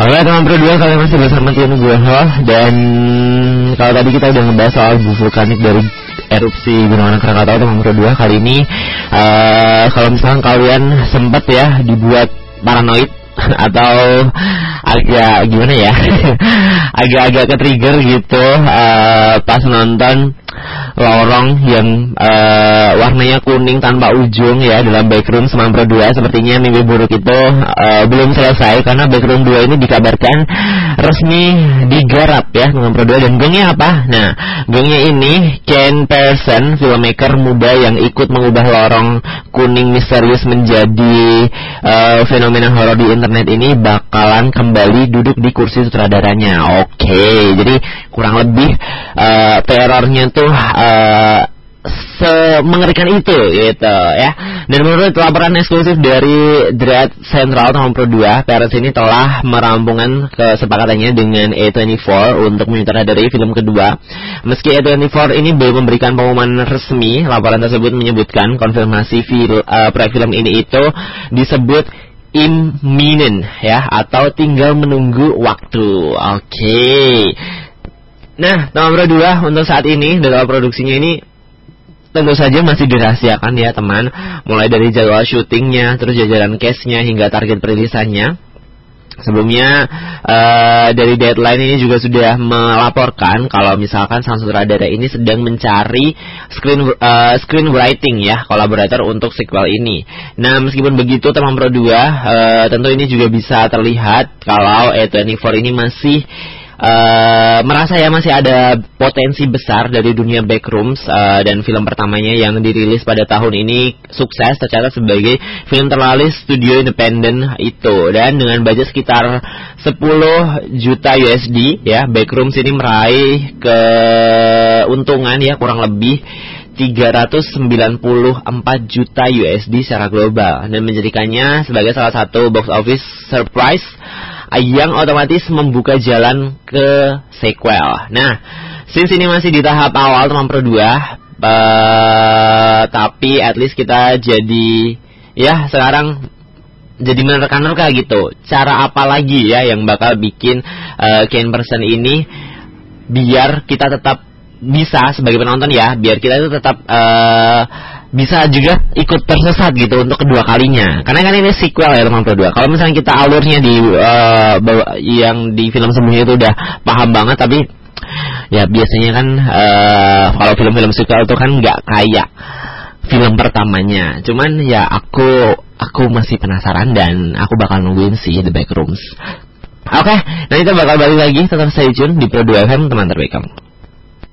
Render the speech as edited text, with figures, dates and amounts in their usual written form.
Oke teman berdua, kalian masih bersama Tianu Guho. Dan kalau tadi kita udah ngebahas soal vulkanik dari erupsi Gunung Anak Krakatau teman berdua. Kali ini kalau misalkan kalian sempat ya dibuat paranoid atau agak gimana ya agak-agak ke-trigger gitu pas nonton lorong yang warnanya kuning tanpa ujung ya dalam Backroom Semang Pro 2. Sepertinya mimpi buruk itu belum selesai karena Backroom 2 ini dikabarkan resmi digarap ya Semang Pro 2. Dan gongnya apa? Nah, gongnya ini Ken Pearson, filmmaker muda yang ikut mengubah lorong kuning misterius menjadi fenomena horor di internet ini bakalan kembali duduk di kursi sutradaranya. Oke, jadi kurang lebih terornya tuh semengerikan itu gitu ya. Dan menurut laporan eksklusif dari Dread Central tahun Pro 2, Parents ini telah merampungkan kesepakatannya dengan A24 untuk menyutradarai film kedua. Meski A24 ini belum memberikan pengumuman resmi, laporan tersebut menyebutkan konfirmasi proyek film ini itu disebut imminent ya, atau tinggal menunggu waktu. Oke. Nah, nomor 2 untuk saat ini dalam produksinya ini tentu saja masih dirahasiakan ya teman. Mulai dari jadwal syutingnya, terus jajaran cast-nya hingga target perilisannya. Sebelumnya dari Deadline ini juga sudah melaporkan kalau misalkan sang sutradara ini sedang mencari screenwriting ya kolaborator untuk sequel ini. Nah, meskipun begitu teman Pro 2 tentu ini juga bisa terlihat kalau A24 ini masih merasa ya masih ada potensi besar dari dunia Backrooms, dan film pertamanya yang dirilis pada tahun ini sukses, tercatat sebagai film terlaris studio independen itu, dan dengan budget sekitar 10 juta USD ya, Backrooms ini meraih keuntungan ya kurang lebih 394 juta USD secara global dan menjadikannya sebagai salah satu box office surprise yang otomatis membuka jalan ke sequel. Nah, since ini masih di tahap awal teman Pro 2, tapi at least kita jadi ya sekarang jadi menerka-nerka gitu. Cara apa lagi ya yang bakal bikin Ken Pearson ini biar kita tetap bisa sebagai penonton ya, biar kita itu tetap bisa juga ikut tersesat gitu untuk kedua kalinya. Karena kan ini sequel ya teman Pro 2. Kalau misalnya kita alurnya di yang di film sebelumnya itu udah paham banget, tapi ya biasanya kan kalau film-film sequel itu kan nggak kayak film pertamanya. Cuman ya aku masih penasaran dan aku bakal nungguin sih The Backrooms. Oke, nah kita bakal balik lagi, tetap stay tune di Pro 2 FM teman terbaik kamu.